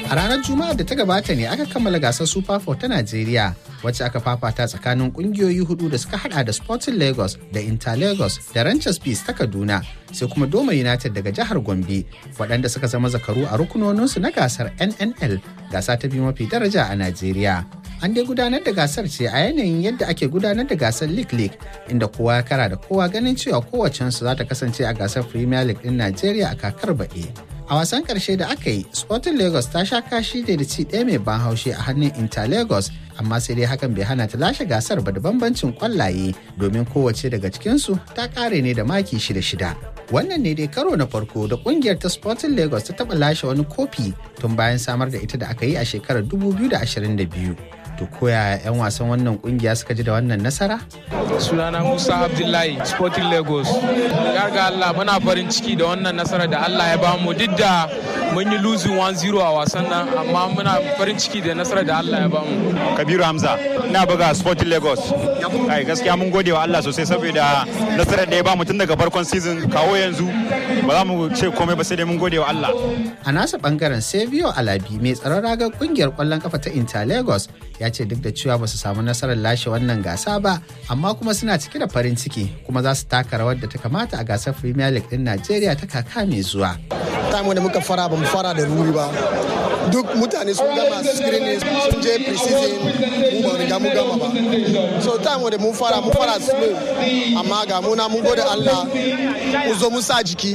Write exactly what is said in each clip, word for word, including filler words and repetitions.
A ranar Juma'a da ta gabata ne aka kammala gasar Super Four ta Najeriya wacce aka fafata tsakanin kungiyoyi hudu da suka hada da Sporting Lagos da Inter Lagos da Ranchers Peace ta Kaduna sai kuma Doma United daga jihar Gombe waɗanda suka zama zakaru a rukunoninsu na gasar N N L gasa ta biyu mafi daraja a Najeriya. An dai gudanar da gasar ce a yanayin yadda ake gudanar da gasar League League inda kowa ya kara da kowa ganin cewa kowacensu za ta kasance a gasar Premier League ɗin Najeriya a kakar baɗi. A wasan ƙarshe da aka yi, Sporting Lagos ta sha kashi da ci ɗaya mai ban haushi a hannun Inter Lagos, amma sai dai hakan bai hana ta lashe gasar ba da bambancin ƙwallaye domin kowace daga cikinsu ta ƙare ne da maki shida-shida. Wannan ne dai karo na farko da ƙungiyar ta Sporting Lagos ta taɓa lashe wani kofi tun bayan samar da ita da aka yi a shekarar dubu biyu da ashirin da biyu. To koya 'yan wasan wannan kungiya suka ji da wannan nasara? Sunana Musa Abdullahi, Sporting Lagos. Ya ga Allah muna farin ciki da wannan nasara da Allah ya bamu duk da mun yi losing one zero a wasan nan amma muna farin ciki da nasara da Allah ya bamu. Kabiru Hamza, ina buga Sporting Lagos. Ai gaskiya mun gode wa Allah sosai saboda nasarar da ya bamu tun daga farkon season kawo yanzu ba za mu ce komai ba sai dai mun gode wa Allah. A nasa bangaren Savio Alabi mai tsaron ragar kungiyar kwallon kafa ta Inter Lagos ya ce duk da cewa ba su samu nasarar lashe wannan gasa ba amma kuma suna cike da farin ciki kuma za su taka rawar da ta kamata a gasar Premier League din Najeriya ta kaka mai zuwa. Time da muka fara ba mu fara da ruri ba. Duk mutane sun gama screening sun je pre-season mu ba riga mu gama ba. So time da mun fara mun fara slow amma ga muna mun gode Allah mu zo mu sa jiki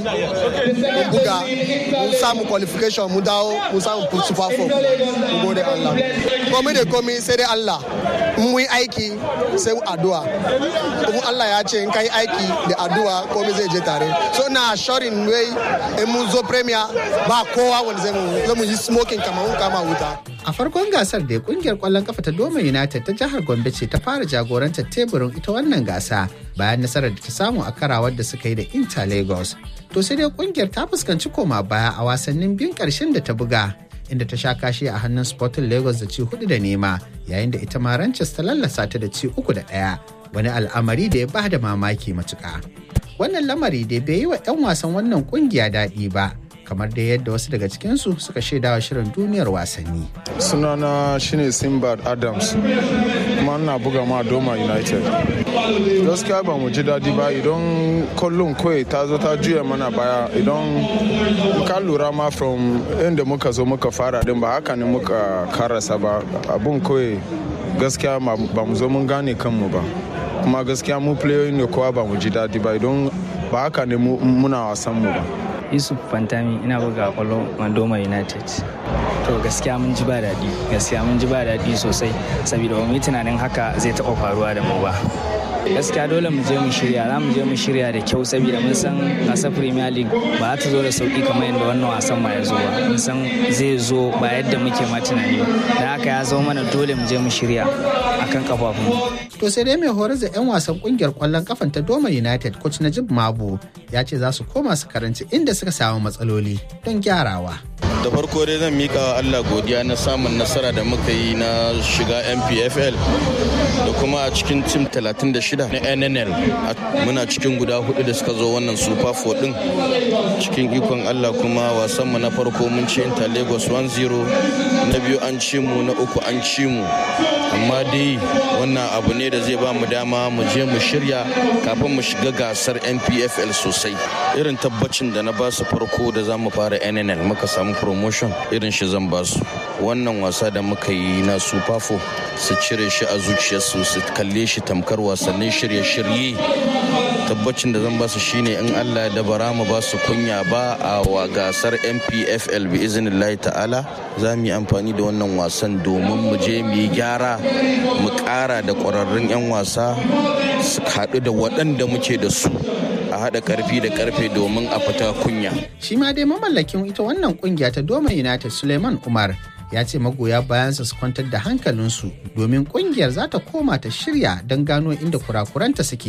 mun buga mun samu qualification mu dawo mu samu Super Four mu gode Allah. Komai da komai sai dai Allah mun yi aiki sai addu'a. Kuma Allah ya ce in kai aiki da addu'a komai zai je tare. So na assuring way in mun zo premier ba kowa wanda zai mu yi smoking kamar mun kama wuta. A farkon gasar da kungiyar kwallon kafa ta Doma United ta jihar Gombe ce ta fara jagorantar teburin ita wannan gasa bayan nasarar da ta samu a karawar da suka yi da Inter Lagos. To sai dai kungiyar ta fuskanci koma baya a wasannin biyun karshen da ta buga inda ta sha kashi a hannun Sporting Lagos da ci hudu da nema yayin da ita ma Ranchers ta lallasa ta da ci uku da ɗaya wani al'amari da ya ba da mamaki matuƙa. Wannan lamari da bai yi wa 'yan wasan wannan kungiya daɗi ba kamar da yadda wasu daga cikinsu suka shaidawa shirin duniyar wasanni. Sunana shine Simbad Adams kuma ina buga ma Doma United. Gaskiya ba mu ji daɗi ba idan kullum kawai ta zo ta juya mana baya idan ka lura ma from inda muka zo muka fara din ba haka ne muka karasa ba abun kawai gaskiya ba mu zo mun gane kanmu ba kuma gaskiya mu playoyi ne kowa ba mu ji daɗi ba idan ba haka ne muna wasan mu ba. Yusuf Fantami ina buga kwallo Mandoma United. To gaskiya mun ji ba daɗi, gaskiya mun ji ba daɗi sosai saboda ba mu yi tunanin haka zai taɓa faruwa da mu ba. Gaskiya dole mu je mu shirya, za mu je mu shirya da kyau saboda mun san gasar Premier League ba za ta zo da sauki kamar yadda wannan wasan ma ya zo ba. Mun san zai zo ba yadda muke ma tunani ba. Da haka ya zo mana dole mu je mu shirya akan kafafun. To sai dai mai horar da 'yan wasan kungiyar kwallon kafan ta Doma United coach Najib Mabu ya ce za su koma su karanci inda suka samu matsaloli don gyarawa. Da farko dai zan mika wa Allah godiya na samun nasara da muka yi na shiga N P F L da kuma a cikin tim talatin da shida na N N L muna cikin guda hudu da suka zo wannan Super Four din cikin ikon Allah kuma wasan mu na farko mun ci Inter Lagos one zero na biyu an ci mu na uku an ci mu amma dai wannan abu ne da zai ba mu dama mu je mu shirya kafin mu shiga gasar N P F L sosai irin tabbacin da na ba su farko da za mu fara N N L muka samu promotion irin shi zan ba su wannan wasa da muka yi na Super Four su cire shi a zuciyarsu su kalle shi tamkar wasannin shirye-shirye tabbacin da zan ba su shine in Allah da bara mu ba su kunya ba a wa gasar N P F L bi iznillahi ta'ala za mu yi amfani da wannan wasan domin mu je mu yi gyara mu ƙara da ƙwararrun 'yan wasa su haɗu da waɗanda muke da su a haɗa ƙarfi da ƙarfe domin a fita kunya. Shi ma dai mamallakin ita wannan ƙungiya ta Doma United Suleiman Umar ya ce magoya bayansa su kwantar da hankalinsu domin ƙungiyar za ta koma ta shirya don gano inda kurakuranta suke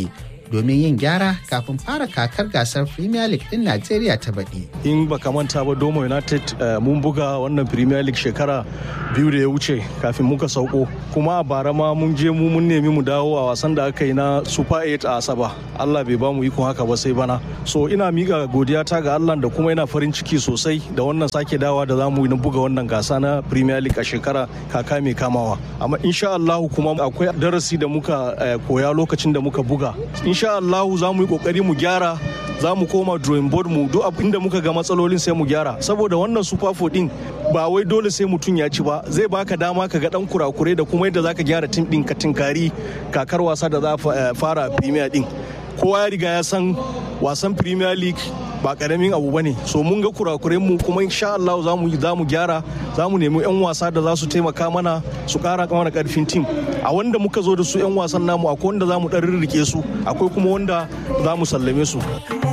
domin yin gyara kafin fara kakar gasar Premier League ɗin Najeriya ta baɗi. In baka manta ba Doma United mun buga wannan Premier League shekara biyu da ya wuce kafin muka sauko. Kuma a bara ma mun je mu mun nemi mu dawo a wasan da aka yi na Super eight a Asaba. Allah bai ba mu ikon haka ba sai bana. So ina miƙa godiya ta ga Allah da kuma ina farin ciki sosai da wannan sake dawa da zamu yi na buga wannan gasa na Premier League a shekara kaka mai kamawa. Amma insha Allah kuma akwai darasi da muka koya lokacin da muka buga. Insha Allah za mu yi kokari mu gyara, za mu koma drawing board mu duk inda muka ga matsalolin sai mu gyara. Saboda wannan Super four din ba wai dole sai mutum ya ci ba, zai baka dama ka ga dan kurakure da kuma yadda zaka gyara tim din ka tinkari kakar wasa da za fara Premier din. Kowa ya riga ya san wasan Premier League ba karamin abu bane, so mun ga kurakuren mu kuma insha Allah za mu za mu gyara, za mu nemi yan wasa da za su taimaka mana su kara mana karfin tim. A wanda muka zo da su yan wasan namu akwai wanda za mu dan rirrike su, akwai kuma wanda za mu sallame su.